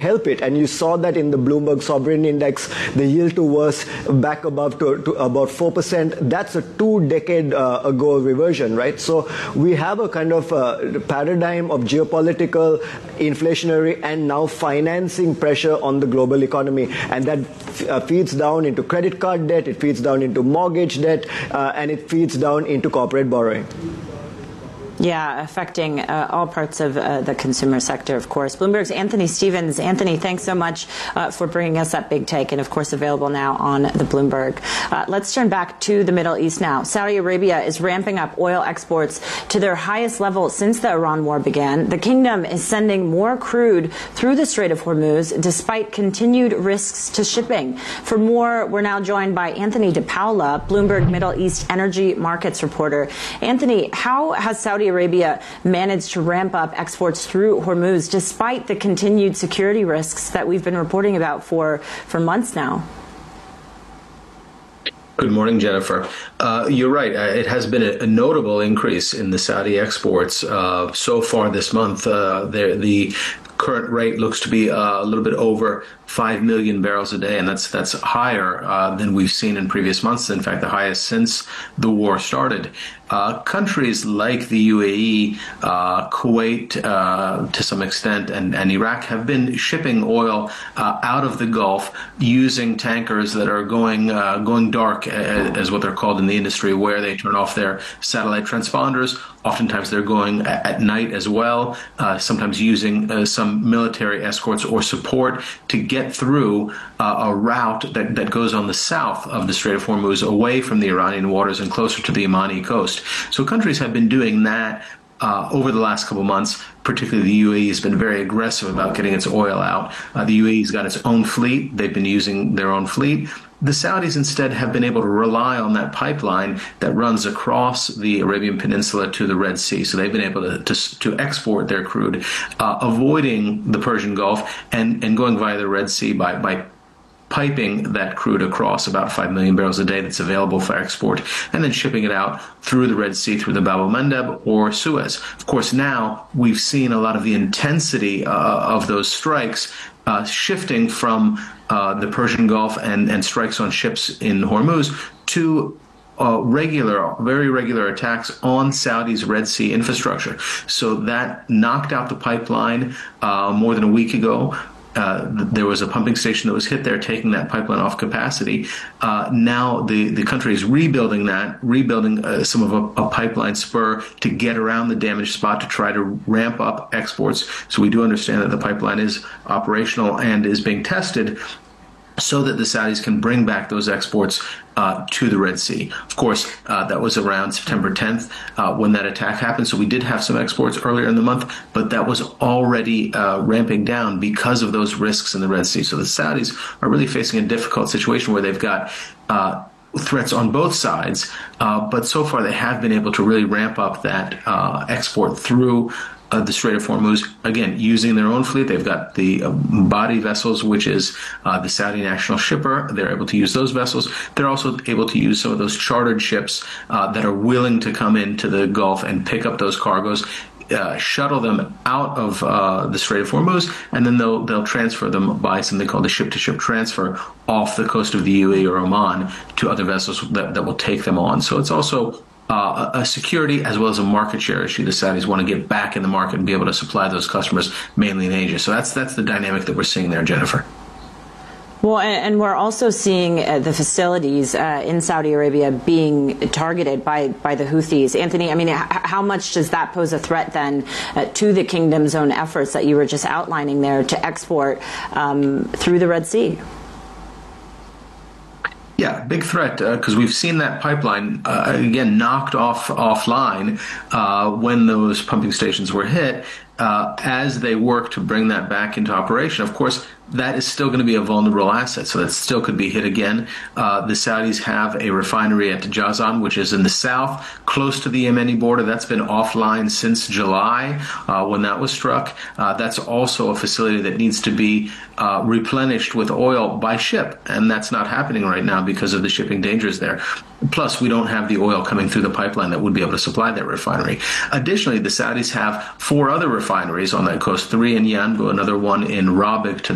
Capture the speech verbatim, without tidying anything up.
help it. And you saw that in the Bloomberg Sovereign Index, the yield to was back above to, to about four percent. That's a two-decade uh, ago reversion, right? So we have a kind of uh, paradigm of geopolitical, inflationary, and now financing pressure on the global economy. And that uh, feeds down into credit card debt, it feeds down into mortgage debt, uh, and it feeds down into corporate borrowing. Yeah, affecting uh, all parts of uh, the consumer sector, of course. Bloomberg's Anthony Stevens. Anthony, thanks so much uh, for bringing us that big take, and of course available now on the Bloomberg. Uh, let's turn back to the Middle East now. Saudi Arabia is ramping up oil exports to their highest level since the Iran war began. The kingdom is sending more crude through the Strait of Hormuz despite continued risks to shipping. For more, we're now joined by Anthony DePaula, Bloomberg Middle East energy markets reporter. Anthony, how has Saudi Arabia managed to ramp up exports through Hormuz despite the continued security risks that we've been reporting about for, for months now? Good morning, Jennifer. Uh, you're right. It has been a, a notable increase in the Saudi exports uh, so far this month. Uh, the current rate looks to be uh, a little bit over five million barrels a day, and that's that's higher uh, than we've seen in previous months. In fact, the highest since the war started. Uh, countries like the U A E, uh, Kuwait, uh, to some extent, and, and Iraq have been shipping oil uh, out of the Gulf using tankers that are going uh, going dark, as what they're called in the industry, where they turn off their satellite transponders. Oftentimes, they're going at night as well, uh, sometimes using uh, some military escorts or support to get through uh, a route that, that goes on the south of the Strait of Hormuz, away from the Iranian waters and closer to the Yemeni coast. So countries have been doing that uh, over the last couple of months. Particularly the U A E has been very aggressive about getting its oil out. Uh, the U A E's got its own fleet. They've been using their own fleet. The Saudis instead have been able to rely on that pipeline that runs across the Arabian Peninsula to the Red Sea. So they've been able to to, to export their crude, uh, avoiding the Persian Gulf and, and going via the Red Sea by, by piping that crude across, about five million barrels a day that's available for export, and then shipping it out through the Red Sea, through the Bab el-Mandeb or Suez. Of course, now we've seen a lot of the intensity uh, of those strikes uh, shifting from uh, the Persian Gulf and, and strikes on ships in Hormuz to Uh, regular, very regular attacks on Saudi's Red Sea infrastructure. So that knocked out the pipeline uh, more than a week ago. Uh, there was a pumping station that was hit there, taking that pipeline off capacity. Uh, now the, the country is rebuilding that, rebuilding uh, some of a, a pipeline spur to get around the damaged spot to try to ramp up exports. So we do understand that the pipeline is operational and is being tested, so that the Saudis can bring back those exports uh, to the Red Sea. Of course, uh, that was around September tenth uh, when that attack happened. So we did have some exports earlier in the month, but that was already uh, ramping down because of those risks in the Red Sea. So the Saudis are really facing a difficult situation where they've got uh, threats on both sides, uh, but so far they have been able to really ramp up that uh, export through Uh, the Strait of Hormuz, again, using their own fleet. They've got the uh, Badi vessels, which is uh, the Saudi national shipper. They're able to use those vessels. They're also able to use some of those chartered ships uh, that are willing to come into the Gulf and pick up those cargoes, uh, shuttle them out of uh, the Strait of Hormuz, and then they'll they'll transfer them by something called a ship-to-ship transfer off the coast of the U A E or Oman to other vessels that, that will take them on. So it's also Uh, a security as well as a market share issue. The Saudis want to get back in the market and be able to supply those customers mainly in Asia. So that's that's the dynamic that we're seeing there, Jennifer. Well, and we're also seeing uh, the facilities uh, in Saudi Arabia being targeted by, by the Houthis. Anthony, I mean, how much does that pose a threat then uh, to the kingdom's own efforts that you were just outlining there to export um, through the Red Sea? Yeah, big threat, because uh, we've seen that pipeline, uh, again, knocked off offline uh, when those pumping stations were hit. Uh, as they work to bring that back into operation, of course, that is still going to be a vulnerable asset, so that still could be hit again. Uh, the Saudis have a refinery at Jazan, which is in the south, close to the Yemeni border. That's been offline since July uh, when that was struck. Uh, that's also a facility that needs to be uh, replenished with oil by ship, and that's not happening right now because of the shipping dangers there. Plus, we don't have the oil coming through the pipeline that would be able to supply that refinery. Additionally, the Saudis have four other refineries on that coast, three in Yanbu, another one in Rabigh to